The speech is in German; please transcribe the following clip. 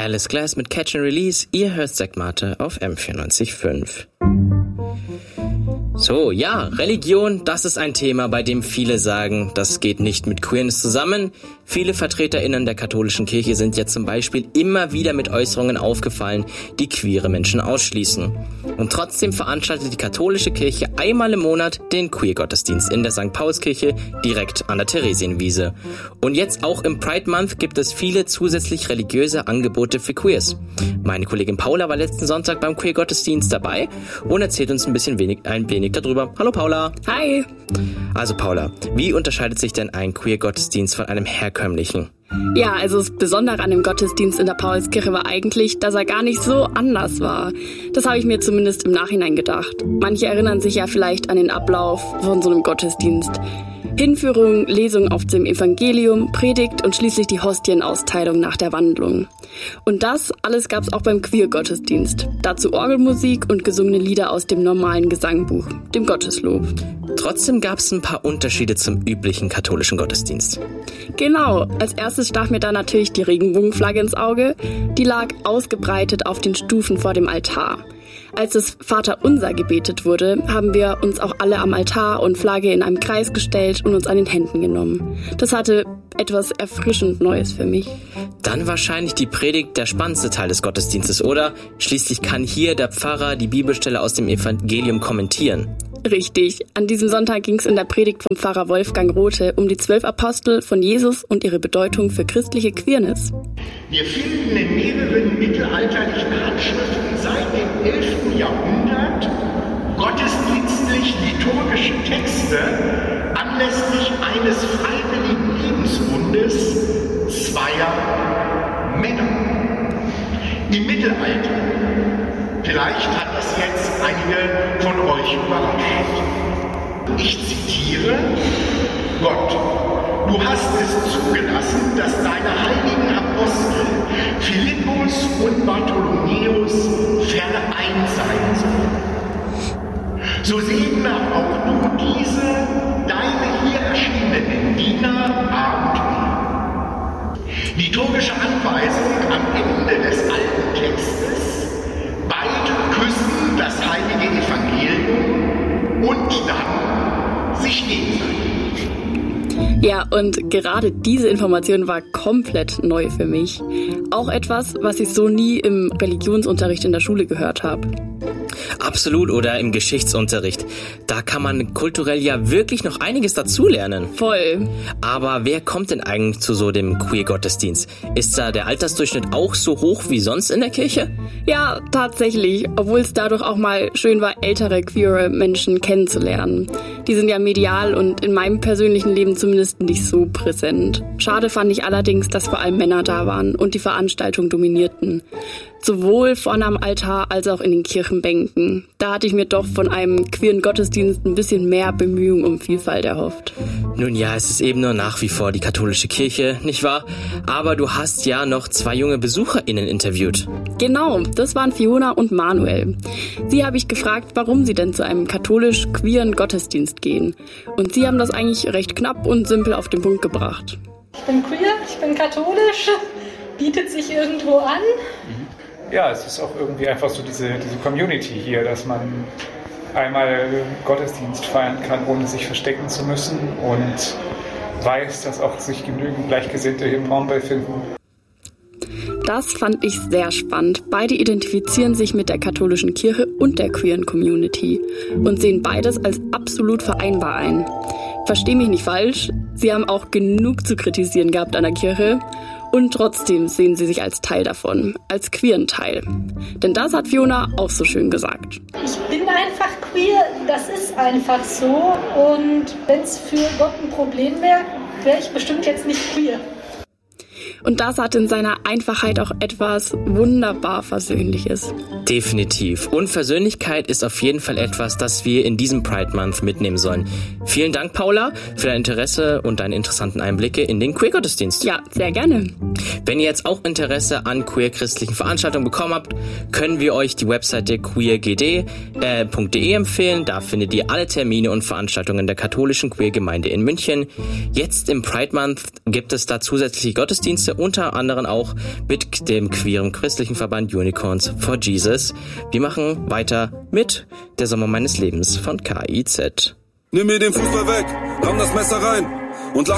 Alice Glass mit Catch and Release. Ihr hört Zack Mate auf M94.5. So, ja, Religion, das ist ein Thema, bei dem viele sagen, das geht nicht mit Queerness zusammen. Viele VertreterInnen der katholischen Kirche sind ja zum Beispiel immer wieder mit Äußerungen aufgefallen, die queere Menschen ausschließen. Und trotzdem veranstaltet die katholische Kirche einmal im Monat den Queer-Gottesdienst in der St. Paulskirche direkt an der Theresienwiese. Und jetzt auch im Pride Month gibt es viele zusätzlich religiöse Angebote für Queers. Meine Kollegin Paula war letzten Sonntag beim Queer-Gottesdienst dabei und erzählt uns ein wenig darüber. Hallo Paula. Hi. Also Paula, wie unterscheidet sich denn ein Queer-Gottesdienst von einem herkömmlichen? Ja, also das Besondere an dem Gottesdienst in der Paulskirche war eigentlich, dass er gar nicht so anders war. Das habe ich mir zumindest im Nachhinein gedacht. Manche erinnern sich ja vielleicht an den Ablauf von so einem Gottesdienst. Hinführung, Lesung auf dem Evangelium, Predigt und schließlich die Hostienausteilung nach der Wandlung. Und das alles gab's auch beim Queer-Gottesdienst. Dazu Orgelmusik und gesungene Lieder aus dem normalen Gesangbuch, dem Gotteslob. Trotzdem gab's ein paar Unterschiede zum üblichen katholischen Gottesdienst. Genau, als erstes stach mir da natürlich die Regenbogenflagge ins Auge. Die lag ausgebreitet auf den Stufen vor dem Altar. Als das Vaterunser gebetet wurde, haben wir uns auch alle am Altar und Flagge in einem Kreis gestellt und uns an den Händen genommen. Das hatte etwas erfrischend Neues für mich. Dann wahrscheinlich die Predigt der spannendste Teil des Gottesdienstes, oder? Schließlich kann hier der Pfarrer die Bibelstelle aus dem Evangelium kommentieren. Richtig. An diesem Sonntag ging es in der Predigt vom Pfarrer Wolfgang Rothe um die 12 Apostel von Jesus und ihre Bedeutung für christliche Queerness. Wir finden in mehreren mittelalterlichen Handschriften seit dem 11. Jahrhundert gottesdienstlich-liturgische Texte anlässlich eines freiwilligen Lebensbundes zweier Männer. Im Mittelalter. Vielleicht hat das jetzt einige von euch überrascht. Ich zitiere: Gott, du hast es zugelassen, dass deine heiligen Apostel Philippus und Bartholomäus vereint sein sollen. So segne auch du diese, deine hier erschienenen Diener, Abenteuer. Liturgische Anweisung am Ende des alten Textes: Beide küssen das heilige Evangelium und dann sich gegenseitig. Ja, und gerade diese Information war komplett neu für mich. Auch etwas, was ich so nie im Religionsunterricht in der Schule gehört habe. Absolut, oder im Geschichtsunterricht. Da kann man kulturell ja wirklich noch einiges dazulernen. Voll. Aber wer kommt denn eigentlich zu so dem Queer-Gottesdienst? Ist da der Altersdurchschnitt auch so hoch wie sonst in der Kirche? Ja, tatsächlich. Obwohl es dadurch auch mal schön war, ältere queere Menschen kennenzulernen. Die sind ja medial und in meinem persönlichen Leben zumindest nicht so präsent. Schade fand ich allerdings, dass vor allem Männer da waren und die Veranstaltung dominierten. Sowohl vorne am Altar als auch in den Kirchenbänken. Da hatte ich mir doch von einem queeren Gottesdienst ein bisschen mehr Bemühung um Vielfalt erhofft. Nun ja, es ist eben nur nach wie vor die katholische Kirche, nicht wahr? Aber du hast ja noch 2 junge BesucherInnen interviewt. Genau, das waren Fiona und Manuel. Sie habe ich gefragt, warum sie denn zu einem katholisch-queeren Gottesdienst gehen. Und sie haben das eigentlich recht knapp und simpel auf den Punkt gebracht. Ich bin queer, ich bin katholisch, bietet sich irgendwo an. Ja, es ist auch irgendwie einfach so diese Community hier, dass man einmal Gottesdienst feiern kann, ohne sich verstecken zu müssen und weiß, dass auch sich genügend Gleichgesinnte hier im Raum befinden. Das fand ich sehr spannend. Beide identifizieren sich mit der katholischen Kirche und der queeren Community und sehen beides als absolut vereinbar ein. Versteh mich nicht falsch, sie haben auch genug zu kritisieren gehabt an der Kirche. Und trotzdem sehen sie sich als Teil davon, als queeren Teil. Denn das hat Fiona auch so schön gesagt. Ich bin einfach queer, das ist einfach so. Und wenn es für Gott ein Problem wäre, wäre ich bestimmt jetzt nicht queer. Und das hat in seiner Einfachheit auch etwas wunderbar Versöhnliches. Definitiv. Und Versöhnlichkeit ist auf jeden Fall etwas, das wir in diesem Pride Month mitnehmen sollen. Vielen Dank, Paula, für dein Interesse und deine interessanten Einblicke in den Queer-Gottesdienst. Ja, sehr gerne. Wenn ihr jetzt auch Interesse an queer-christlichen Veranstaltungen bekommen habt, können wir euch die Webseite queergd.de empfehlen. Da findet ihr alle Termine und Veranstaltungen der katholischen Queer-Gemeinde in München. Jetzt im Pride Month gibt es da zusätzliche Gottesdienste, unter anderem auch mit dem queeren christlichen Verband Unicorns for Jesus. Wir machen weiter mit Der Sommer meines Lebens von KIZ. Nimm mir den Fußball weg, ramm das Messer rein und